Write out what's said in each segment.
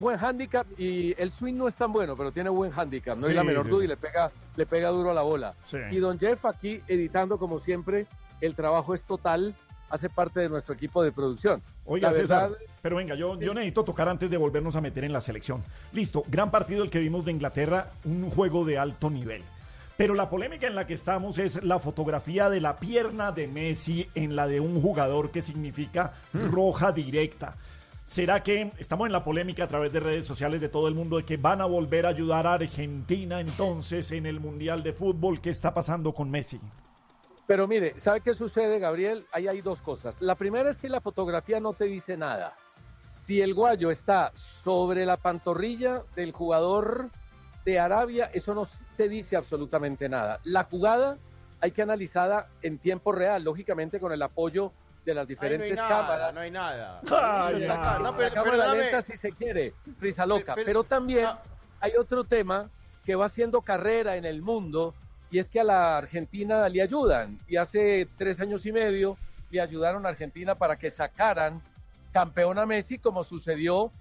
buen handicap y el swing no es tan bueno, pero tiene buen handicap, no Sí, hay la menor sí, duda sí. y le pega duro a la bola. Sí. Y don Jeff aquí editando como siempre, el trabajo es total, hace parte de nuestro equipo de producción. Oiga, La César, verdad, pero venga, yo necesito tocar antes de volvernos a meter en la selección. Listo, gran partido el que vimos de Inglaterra, un juego de alto nivel. Pero la polémica en la que estamos es la fotografía de la pierna de Messi en la de un jugador que significa roja directa. ¿Será que estamos en la polémica a través de redes sociales de todo el mundo de que van a volver a ayudar a Argentina entonces en el Mundial de Fútbol? ¿Qué está pasando con Messi? pero mire, ¿sabe qué sucede, Gabriel? Ahí hay dos cosas. La primera es que la fotografía no te dice nada. Si el guayo está sobre la pantorrilla del jugador de Arabia, eso no te dice absolutamente nada. La jugada hay que analizarla en tiempo real, lógicamente con el apoyo de las diferentes cámaras. No hay nada. Ay, La cámara lenta si se quiere, risa loca. Pero también hay otro tema que va haciendo carrera en el mundo y es que a la Argentina le ayudan. Y hace 3 años y medio le ayudaron a Argentina para que sacaran campeón a Messi, como sucedió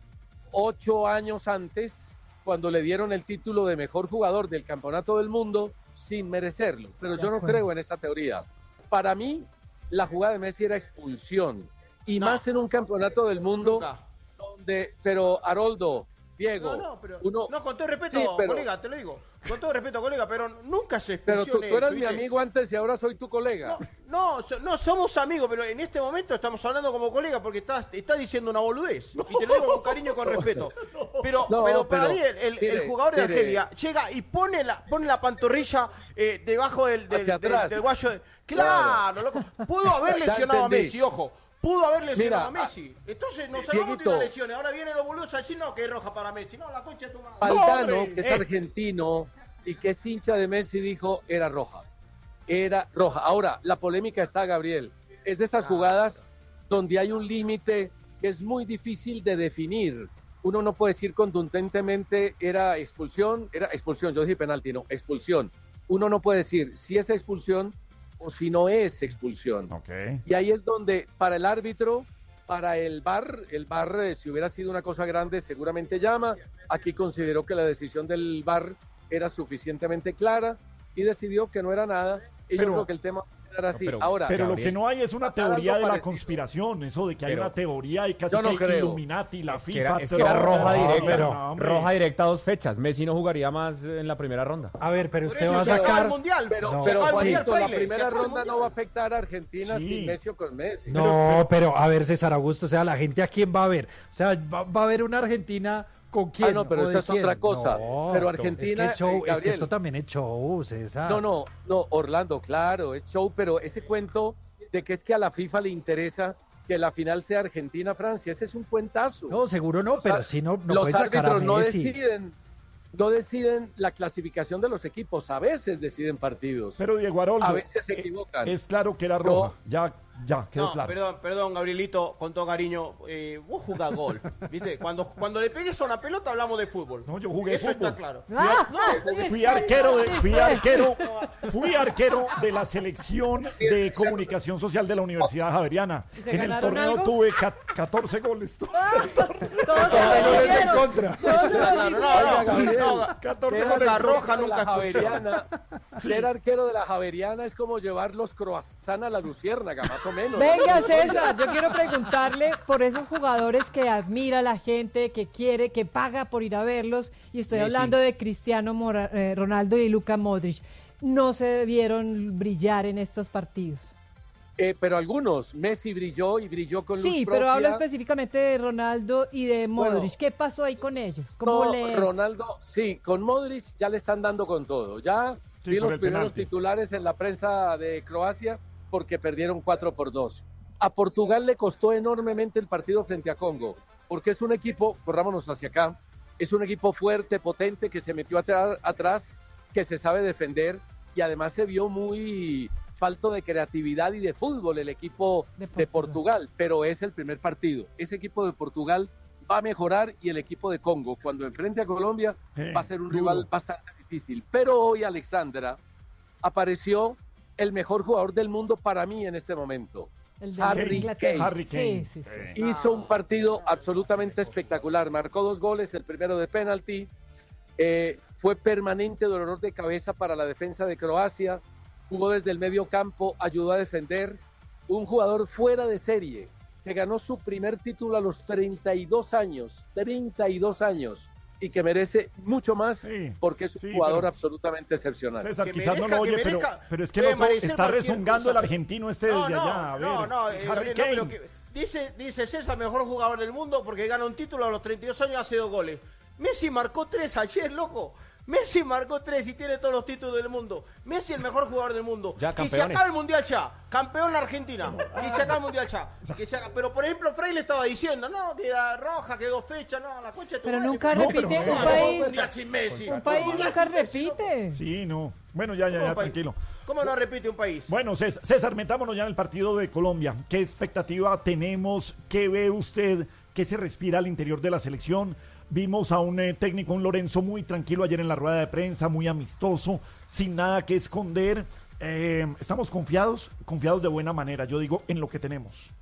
8 años antes, cuando le dieron el título de mejor jugador del campeonato del mundo sin merecerlo. Pero yo no creo en esa teoría. Para mí, la jugada de Messi era expulsión. Y más en un campeonato del mundo donde, pero Haroldo, Diego, no, con todo respeto, Sí, pero- colega, te lo digo. Con todo respeto, colega, pero nunca se pero expulsión tú eras eso, mi ¿viste? amigo antes y ahora soy tu colega. No, somos amigos, pero en este momento estamos hablando como colega porque estás diciendo una boludez. Y te lo digo con cariño y con respeto. Pero para mí el jugador de Argelia llega y pone la pantorrilla debajo del guayo. Claro, loco. Pudo haber Ya lesionado a entendí. Messi, ojo. Pudo haber lesionado Mira, a Messi. Entonces nos salvamos de Dieguito. una lesión. Ahora vienen los boludos allí, no, que es roja para Messi. No, la concha de tu madre. Aldano, hombre. que es argentino y que es hincha de Messi, dijo era roja. Era roja. Ahora, la polémica está, Gabriel. Es de esas jugadas donde hay un límite que es muy difícil de definir. Uno no puede decir contundentemente era expulsión, yo dije penalti, no, expulsión. Uno no puede decir si es expulsión o si no es expulsión. Okay. Y ahí es donde para el árbitro, para el VAR, si hubiera sido una cosa grande seguramente llama. Aquí consideró que la decisión del VAR era suficientemente clara y decidió que no era nada. Y yo creo que el tema era así. Ahora, Pero lo Gabriel, que no hay es una pasar teoría algo de la parecido. conspiración, eso de que hay Pero- una teoría y casi Yo no que creo. Illuminati, la Es que FIFA. era roja No, directa, pero, hombre. roja directa 2 fechas. Messi no jugaría más en la primera ronda. A ver, pero Por usted eso va a se acaba sacar... el mundial. Pero, No, pero se acaba el Juanito, mundial, la Fraile, se primera acaba el ronda mundial. no va a afectar a Argentina Sí. sin Messi o con Messi. No, pero a ver, César Augusto, o sea, la gente a quién va a ver. O sea, va a haber una Argentina con quién. no, pero ¿O de esa es quién? otra cosa. No, Pero es que, Argentina, show, es que Gabriel. esto también es show, César. No, Orlando, claro, es show, pero ese cuento de que es que a la FIFA le interesa que la final sea Argentina-Francia, ese es un cuentazo. No, seguro no, pero si no Los pueden sacar a árbitros Messi. no deciden la clasificación de los equipos, a veces deciden partidos, Pero Diego Aroldo, a veces se equivocan. es claro que era roja. Ya quedó No, claro. perdón, Gabrielito, con todo cariño, vos jugás golf, ¿viste? Cuando le pegues a una pelota hablamos de fútbol. No, yo jugué Eso fútbol. está claro. Fui arquero de la selección de comunicación social de la Universidad Javeriana. se En el ganaron torneo algo? tuve 14 goles. Todos goles en contra. No, 14 Ser goles. la arquero roja de nunca la escuché. Javeriana, Ser arquero de la Javeriana es como llevar los croissants a la Luciérnaga, más o menos. Venga, César, yo quiero preguntarle por esos jugadores que admira la gente, que quiere, que paga por ir a verlos, y estoy Messi. hablando de Cristiano Ronaldo y Luka Modric. No se debieron brillar en estos partidos. Pero algunos, Messi brilló y brilló con luz Sí, propia. pero hablo específicamente de Ronaldo y de Modric. Bueno, ¿Qué pasó ahí con ellos? ¿Cómo No, lees? Ronaldo, sí, con Modric ya le están dando con todo. Ya Sí, vi por los el primeros penalti. titulares en la prensa de Croacia porque perdieron 4-2. A Portugal le costó enormemente el partido frente a Congo, porque es un equipo, corrámonos hacia acá, es un equipo fuerte, potente, que se metió atrás, que se sabe defender y además se vio muy falto de creatividad y de fútbol el equipo de Portugal, pero es el primer partido. Ese equipo de Portugal va a mejorar y el equipo de Congo, cuando enfrente a Colombia, va a ser un duro. rival bastante difícil. Pero hoy, Alexandra, apareció el mejor jugador del mundo para mí en este momento. El de Harry Inglaterra. Harry Kane. Sí. Hizo un partido absolutamente espectacular. Marcó 2 goles, el primero de penalti. Fue permanente dolor de cabeza para la defensa de Croacia. Jugó desde el medio campo, ayudó a defender. Un jugador fuera de serie que ganó su primer título a los 32 años. 32 años. Y que merece mucho más porque es un jugador absolutamente excepcional. César, quizás no lo oye, pero es que no está rezongando el argentino desde allá. Harry Kane. Dice César, mejor jugador del mundo porque gana un título a los 32 años y hace 2 goles. Messi marcó 3 ayer, loco. Messi marcó 3 y tiene todos los títulos del mundo. Messi el mejor jugador del mundo. Ya, que se acabe el Mundial ya. Campeón la Argentina. Que se acabe el Mundial ya. Pero por ejemplo, Frey le estaba diciendo, no, que era roja, que 2 fechas, no, la concha de tu Pero madre. nunca repite un país. Un país nunca repite. Sí, no. Bueno, ya, tranquilo. ¿Cómo no repite un país? Bueno, César, metámonos ya en el partido de Colombia. ¿Qué expectativa tenemos? ¿Qué ve usted? ¿Qué se respira al interior de la selección? Vimos a un técnico, un Lorenzo, muy tranquilo ayer en la rueda de prensa, muy amistoso, sin nada que esconder. Estamos confiados de buena manera, yo digo, en lo que tenemos.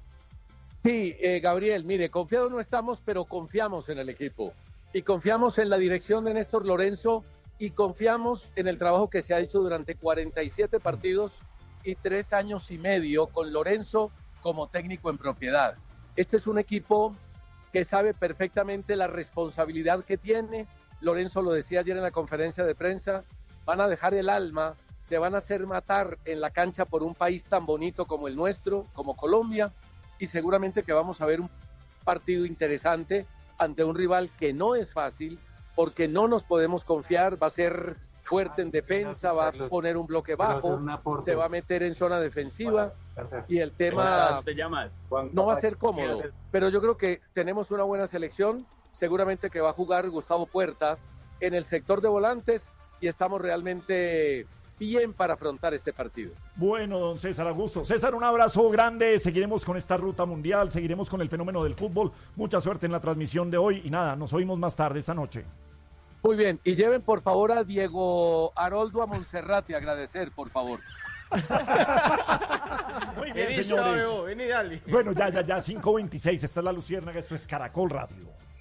Sí, Gabriel, mire, confiados no estamos, pero confiamos en el equipo. Y confiamos en la dirección de Néstor Lorenzo y confiamos en el trabajo que se ha hecho durante 47 partidos y 3 años y medio con Lorenzo como técnico en propiedad. Este es un equipo que sabe perfectamente la responsabilidad que tiene. Lorenzo lo decía ayer en la conferencia de prensa, van a dejar el alma, se van a hacer matar en la cancha por un país tan bonito como el nuestro, como Colombia, y seguramente que vamos a ver un partido interesante ante un rival que no es fácil, porque no nos podemos confiar, va a ser fuerte en defensa, va a poner un bloque bajo, se va a meter en zona defensiva y el tema no va a ser cómodo, pero yo creo que tenemos una buena selección, seguramente que va a jugar Gustavo Puerta en el sector de volantes y estamos realmente bien para afrontar este partido. Bueno, don César Augusto. César, un abrazo grande, seguiremos con esta ruta mundial, seguiremos con el fenómeno del fútbol, mucha suerte en la transmisión de hoy y nada, nos oímos más tarde esta noche. Muy bien, y lleven por favor a Diego Haroldo a Monserrate a agradecer, por favor. Muy bien, señores. Bueno, ya, 5:26, esta es La Luciérnaga, esto es Caracol Radio.